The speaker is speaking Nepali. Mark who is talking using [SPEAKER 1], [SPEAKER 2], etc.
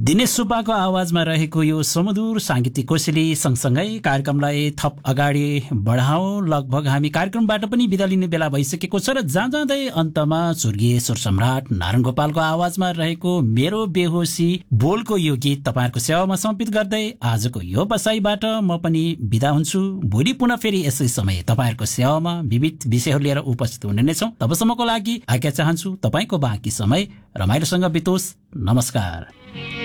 [SPEAKER 1] दिनेश सुब्बाको आवाजमा रहेको यो सुमधुर साङ्गीतिक कोसेली सँगसँगै कार्यक्रमलाई थप अगाडि बढाऊ। लगभग हामी कार्यक्रमबाट पनि बिदा लिने बेला भइसकेको छ र जाँदै अन्तमा स्वर्गीय स्वर सम्राट नारायण गोपालको आवाजमा रहेको मेरो बेहोसी बोलको यो गीत तपाईँहरूको सेवामा समर्पित गर्दै आजको यो बसाइबाट म पनि बिदा हुन्छु। भोलि पुनः फेरि यसै समय तपाईँहरूको सेवामा विविध विषयहरू लिएर उपस्थित हुने नै छौँ। तबसम्मको लागि आज्ञा चाहन्छु। तपाईँको बाँकी समय रमाइलोसँग बितोस्। नमस्कार।